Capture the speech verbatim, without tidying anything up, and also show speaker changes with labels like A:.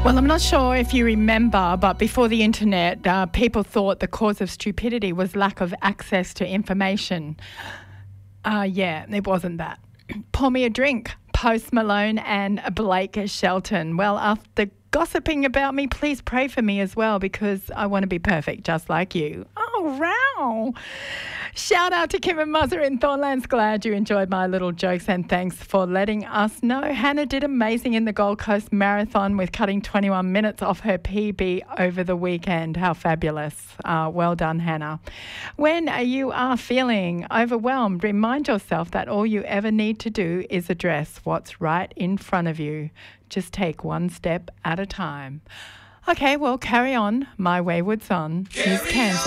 A: Well, I'm not sure if you remember, but before the internet, uh, people thought the cause of stupidity was lack of access to information. Uh, yeah, it wasn't that. Pour me a drink. Post Malone and Blake Shelton. Well, after gossiping about me, please pray for me as well, because I want to be perfect just like you. Oh, wow. Shout out to Kim and Muzzer in Thornlands. Glad you enjoyed my little jokes, and thanks for letting us know. Hannah did amazing in the Gold Coast Marathon with cutting twenty-one minutes off her P B over the weekend. How fabulous. Uh, well done, Hannah. When you are feeling overwhelmed, remind yourself that all you ever need to do is address what's right in front of you. Just take one step at a time. Okay, well, carry on. My wayward son. Here's Kansas.